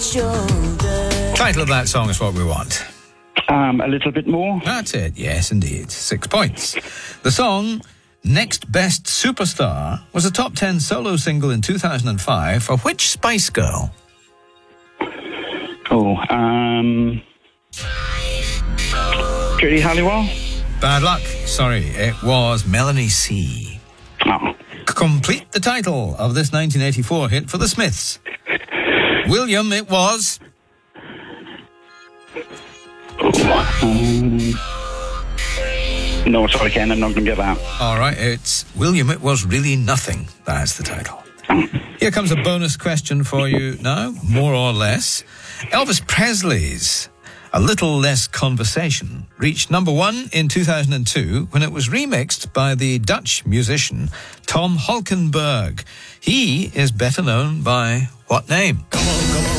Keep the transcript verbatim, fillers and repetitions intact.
shoulder. Title of that song is what we want. Um, a little bit more. That's it, yes indeed. Six points. The song Next Best Superstar was a top ten solo single in two thousand five for which Spice Girl? Oh, um... Judy Halliwell? Bad luck. Sorry, it was Melanie C. Oh. Complete the title of this nineteen eighty-four hit for the Smiths. William, it was... Um, no, sorry, Ken, I'm not going to get that. All right, it's William, it was really nothing. That's the title. Here comes a bonus question for you now, more or less. Elvis Presley's A Little Less Conversation reached number one in two thousand two when it was remixed by the Dutch musician Tom Holkenborg. He is better known by what name? Come on.